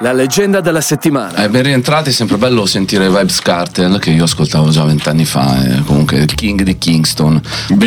La leggenda della settimana. Ben rientrati, è sempre bello sentire Vybz Kartel, che io ascoltavo già 20 anni fa, comunque il king di Kingston.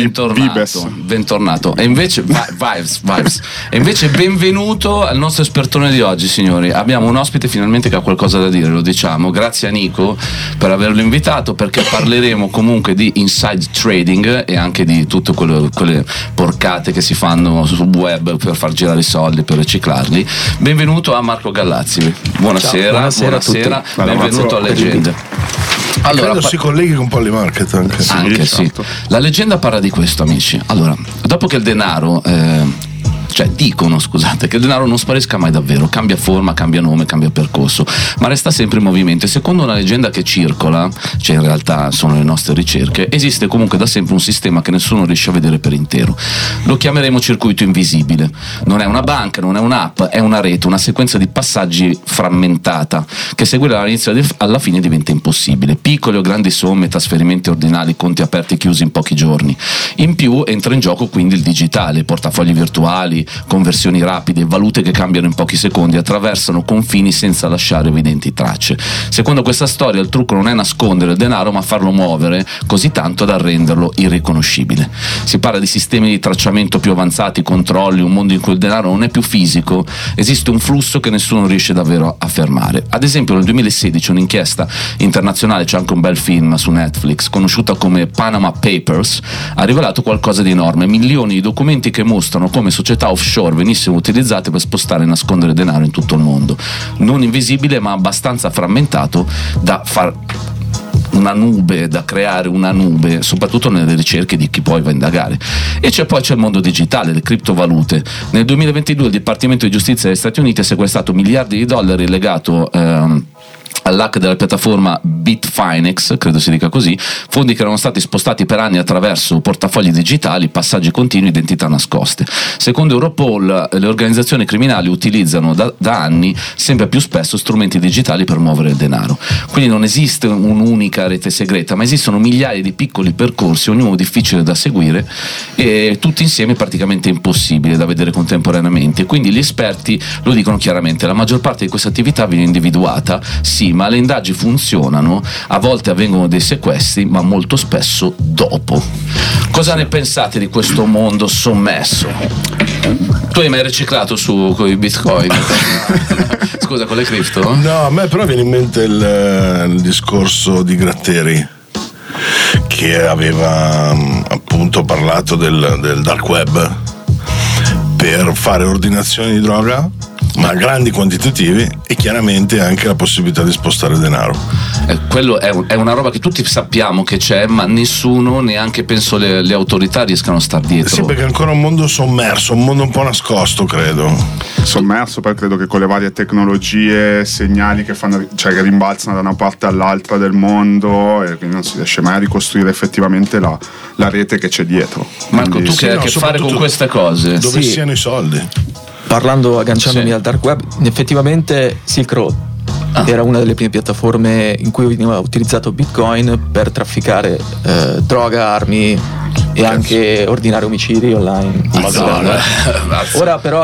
Bentornato. E invece Vybz. E invece benvenuto al nostro espertone di oggi, signori. Abbiamo un ospite finalmente che ha qualcosa da dire, lo diciamo. Grazie a Nico per averlo invitato, perché parleremo comunque di inside trading e anche di tutte quelle porcate che si fanno sul web per far girare i soldi, per riciclarli. Benvenuto a Marco Gallazzi. Buonasera a tutti. Benvenuto a Leggende. Allora, credo si colleghi con Polymarket anche. Sì. La leggenda parla di questo, amici. Allora, dopo che il denaro dicono che il denaro non sparisca mai davvero, cambia forma, cambia nome, cambia percorso, ma resta sempre in movimento. E secondo una leggenda che circola, in realtà sono le nostre ricerche, esiste comunque da sempre un sistema che nessuno riesce a vedere per intero. Lo chiameremo circuito invisibile. Non è una banca, non è un'app, è una rete, una sequenza di passaggi frammentata che segue dall'inizio alla fine diventa impossibile. Piccole o grandi somme, trasferimenti ordinali, conti aperti e chiusi in pochi giorni. In più entra in gioco quindi il digitale, portafogli virtuali, conversioni rapide, valute che cambiano in pochi secondi, attraversano confini senza lasciare evidenti tracce. Secondo questa storia il trucco non è nascondere il denaro, ma farlo muovere così tanto da renderlo irriconoscibile. Si parla di sistemi di tracciamento più avanzati, controlli, un mondo in cui il denaro non è più fisico, esiste un flusso che nessuno riesce davvero a fermare. Ad esempio nel 2016 un'inchiesta internazionale, c'è anche un bel film su Netflix, conosciuta come Panama Papers, ha rivelato qualcosa di enorme: milioni di documenti che mostrano come società offshore venissero utilizzate per spostare e nascondere denaro in tutto il mondo, non invisibile ma abbastanza frammentato da far da creare una nube, soprattutto nelle ricerche di chi poi va a indagare. E c'è il mondo digitale, le criptovalute. Nel 2022 il Dipartimento di Giustizia degli Stati Uniti ha sequestrato miliardi di dollari legato all'hack della piattaforma Bitfinex, credo si dica così, fondi che erano stati spostati per anni attraverso portafogli digitali, passaggi continui, identità nascoste. Secondo Europol, le organizzazioni criminali utilizzano da anni sempre più spesso strumenti digitali per muovere il denaro. Quindi non esiste un'unica rete segreta, ma esistono migliaia di piccoli percorsi, ognuno difficile da seguire e tutti insieme praticamente impossibile da vedere contemporaneamente. Quindi gli esperti lo dicono chiaramente: la maggior parte di questa attività viene individuata, sì, ma le indagini funzionano, a volte avvengono dei sequestri, ma molto spesso dopo. Cosa ne pensate di questo mondo sommerso? Tu hai mai riciclato con i bitcoin? Scusa, con le cripto? No, a me però viene in mente il discorso di Gratteri, che aveva appunto parlato del dark web per fare ordinazioni di droga, ma grandi quantitativi, e chiaramente anche la possibilità di spostare denaro. Quello è una roba che tutti sappiamo che c'è, ma nessuno, neanche penso le autorità, riescano a star dietro. Sì, perché è ancora un mondo sommerso, un mondo un po' nascosto, credo. Sommerso, poi credo che con le varie tecnologie, segnali che che rimbalzano da una parte all'altra del mondo, e quindi non si riesce mai a ricostruire effettivamente la rete che c'è dietro. Marco, quindi, tu che hai a che fare con queste cose? Dove siano i soldi? Agganciandomi al dark web, effettivamente Silk Road era una delle prime piattaforme in cui veniva utilizzato Bitcoin per trafficare droga, armi e anche ordinare omicidi online. Ora però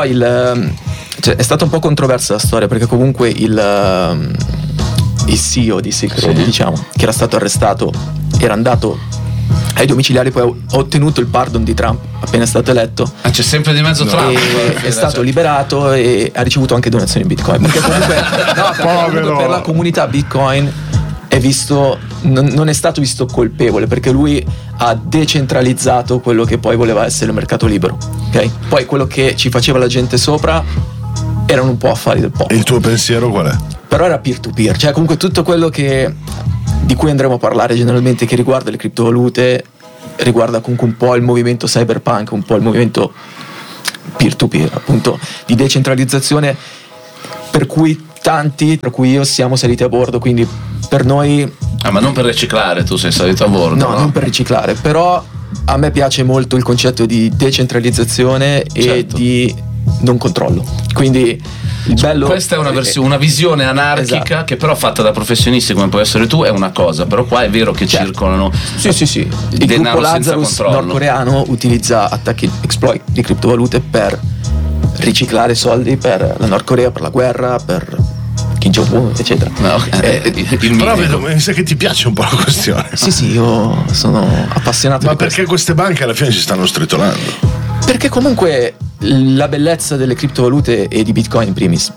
è stata un po' controversa la storia, perché comunque il CEO di Silk Road, diciamo, che era stato arrestato, era andato ai domiciliari, poi ha ottenuto il pardon di Trump appena è stato eletto. C'è sempre di mezzo Trump. È stato liberato e ha ricevuto anche donazioni in Bitcoin, perché comunque per la comunità Bitcoin è visto, non è stato visto colpevole, perché lui ha decentralizzato quello che poi voleva essere il mercato libero, ok? Poi quello che ci faceva la gente sopra erano un po' affari del popolo. E il tuo pensiero qual è? Però era peer to peer, cioè comunque tutto quello di cui andremo a parlare generalmente, che riguarda le criptovalute, riguarda comunque un po' il movimento cyberpunk, un po' il movimento peer to peer, appunto, di decentralizzazione, per cui io siamo saliti a bordo. Quindi per noi ma non per riciclare, tu sei salito a bordo? No, non per riciclare, però a me piace molto il concetto di decentralizzazione e di non controllo. Quindi questa è una visione anarchica, esatto, che però fatta da professionisti come puoi essere tu è una cosa, però qua è vero che circolano il gruppo Lazarus nordcoreano utilizza attacchi exploit di criptovalute per riciclare soldi per la Nord Corea, per la guerra, per Kim Jong-un, eccetera. Però mi sa che ti piace un po' la questione. Sì, io sono appassionato. Ma perché queste banche alla fine si stanno stritolando? Perché comunque la bellezza delle criptovalute e di Bitcoin in primis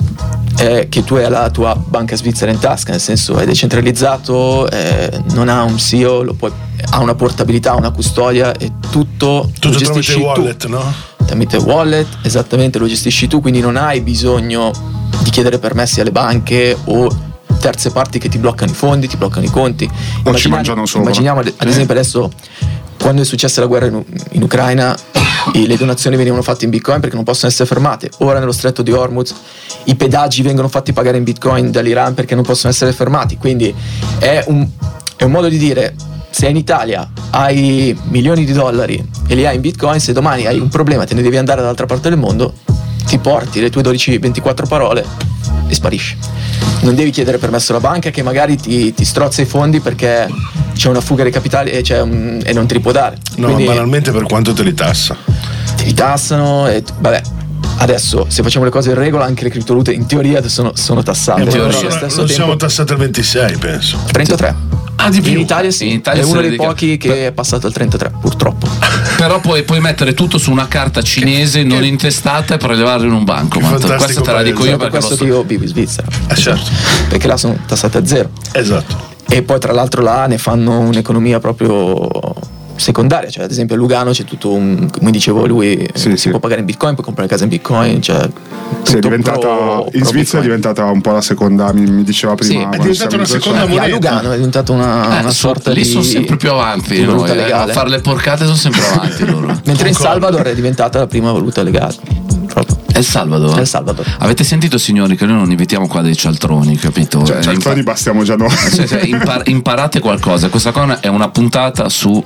è che tu hai la tua banca svizzera in tasca, nel senso è decentralizzato, non ha un CEO, ha una portabilità, una custodia e tutto lo gestisci tramite wallet, tu. no? Tramite wallet, esattamente, lo gestisci tu, quindi non hai bisogno di chiedere permessi alle banche o terze parti che ti bloccano i fondi, ti bloccano i conti. O ci mangiano sopra. Immaginiamo ad esempio adesso, quando è successa la guerra in Ucraina, le donazioni venivano fatte in Bitcoin perché non possono essere fermate. Ora nello stretto di Hormuz i pedaggi vengono fatti pagare in Bitcoin dall'Iran perché non possono essere fermati. Quindi è un modo di dire: se in Italia hai milioni di dollari e li hai in Bitcoin, se domani hai un problema, te ne devi andare dall'altra parte del mondo, ti porti le tue 12-24 parole e sparisci. Non devi chiedere permesso alla banca che magari ti strozza i fondi perché c'è una fuga dei capitali e non te li può dare. No, quindi, banalmente per quanto te li tassa? Te li tassano e vabbè. Adesso, se facciamo le cose in regola, anche le criptovalute in teoria sono tassate. Non siamo tassati al 26, penso. 33. Di più. In Italia sì, è uno dei pochi che è passato al 33, purtroppo. Però puoi mettere tutto su una carta cinese non intestata e prelevarlo in un bancomat. Questa te la dico io perché questo che io vivo in Svizzera. Certo. Perché là sono tassate a zero. Esatto. E poi tra l'altro là ne fanno un'economia proprio secondaria, cioè ad esempio a Lugano c'è tutto come dicevo lui, si può pagare in Bitcoin, puoi comprare casa in Bitcoin, cioè è diventata in Svizzera è diventata un po' la seconda, mi diceva prima. È diventata una seconda moneta. A Lugano è diventata una sorta lì di sono sempre più avanti noi, a fare le porcate sono sempre avanti loro. Mentre in Salvador è diventata la prima valuta legale proprio. El Salvador. Avete sentito, signori, che noi non invitiamo qua dei cialtroni, capito? Cioè, cialtroni bastiamo già noi. Imparate qualcosa. Questa cosa è una puntata su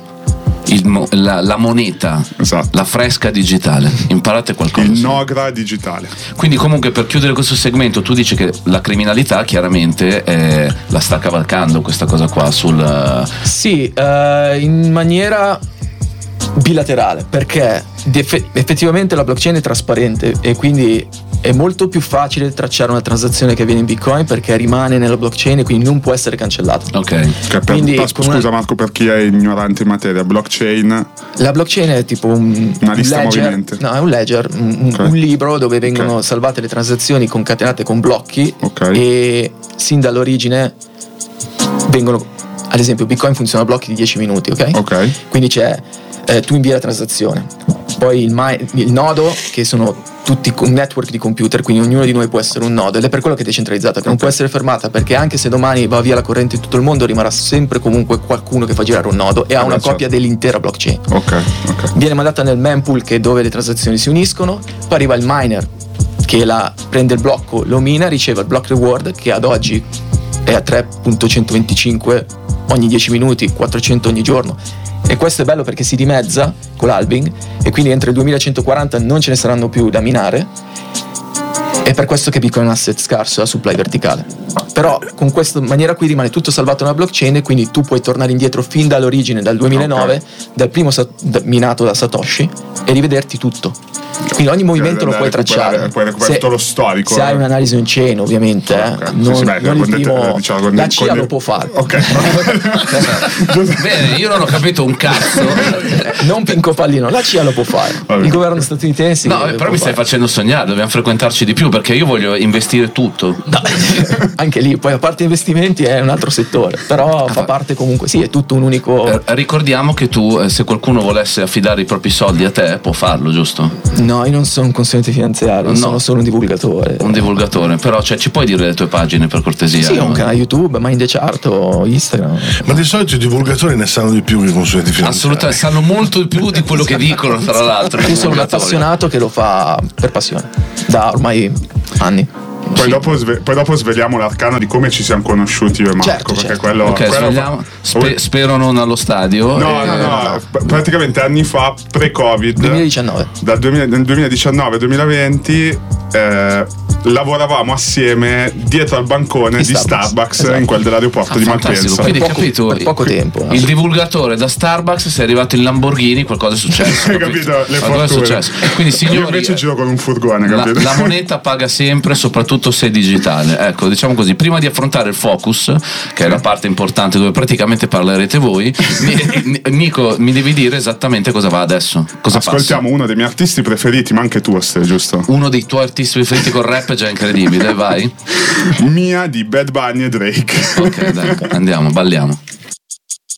la moneta, esatto, la fresca digitale. Imparate qualcosa. Il Nogra digitale. Quindi comunque, per chiudere questo segmento, tu dici che la criminalità chiaramente la sta cavalcando questa cosa qua sul... Sì, in maniera bilaterale, perché effettivamente la blockchain è trasparente e quindi è molto più facile tracciare una transazione che avviene in Bitcoin perché rimane nella blockchain e quindi non può essere cancellata. Ok. Scusa Marco, per chi è ignorante in materia, blockchain. La blockchain è tipo una lista ledger, movimenti. No, è un ledger, un libro dove vengono salvate le transazioni concatenate con blocchi e sin dall'origine vengono, ad esempio Bitcoin funziona a blocchi di 10 minuti, ok? Quindi c'è tu invii la transazione, poi il nodo, che sono tutti un network di computer, quindi ognuno di noi può essere un nodo, ed è per quello che è decentralizzata, che non può essere fermata, perché anche se domani va via la corrente in tutto il mondo rimarrà sempre comunque qualcuno che fa girare un nodo e ha una copia dell'intera blockchain. Viene mandata nel mempool, che è dove le transazioni si uniscono, poi arriva il miner che prende il blocco, lo mina, riceve il block reward, che ad oggi è a 3.125 ogni 10 minuti, 400 ogni giorno. E questo è bello perché si dimezza con l'halving e quindi entro il 2140 non ce ne saranno più da minare. È per questo che Bitcoin è un asset scarso, a supply verticale. Però con questa maniera qui rimane tutto salvato nella blockchain e quindi tu puoi tornare indietro fin dall'origine, dal 2009, dal primo minato da Satoshi, e rivederti tutto. Quindi ogni movimento lo puoi tracciare. Puoi recuperare tutto lo storico. Se hai un'analisi on chain, ovviamente. La CIA lo può fare. Bene, io non ho capito un cazzo. Non Pinco Pallino, la CIA lo può fare. Il governo statunitense. No, però mi stai facendo sognare, dobbiamo frequentarci di più perché io voglio investire tutto. No. Anche lì, poi a parte investimenti è un altro settore, però fa parte comunque, sì, è tutto un unico. Ricordiamo che tu, se qualcuno volesse affidare i propri soldi a te, può farlo, giusto? No, io non sono un consulente finanziario, sono solo un divulgatore. Un divulgatore, però ci puoi dire le tue pagine per cortesia? Sì, ho un canale YouTube, Mind the Chart o Instagram. Ma di solito i divulgatori ne sanno di più che i consulenti finanziari. Assolutamente, sanno molto di più di quello che dicono, tra l'altro. Io sono un appassionato che lo fa per passione, da ormai anni. Poi dopo sveliamo l'arcano di come ci siamo conosciuti io e Marco, perché quello spero non allo stadio. No, praticamente anni fa, pre-Covid, 2019. Nel 2019-2020 lavoravamo assieme dietro al bancone di Starbucks, esatto, in quel dell'aeroporto di Malpensa. Quindi capito, per poco tempo. Il divulgatore da Starbucks, sei arrivato in Lamborghini, qualcosa è successo. Hai capito? Le fortune. È successo. Quindi, signori, io invece giro con un furgone, capito? La moneta paga sempre, soprattutto se è digitale. Ecco, diciamo così, prima di affrontare il focus, che è la parte importante dove praticamente parlerete voi, Nico, mi devi dire esattamente cosa va adesso. Cosa ascoltiamo passa? Uno dei miei artisti preferiti, ma anche tu, giusto? Uno dei tuoi artisti preferiti col rap è già incredibile, vai. Mia di Bad Bunny e Drake. Ok, dai, andiamo, balliamo.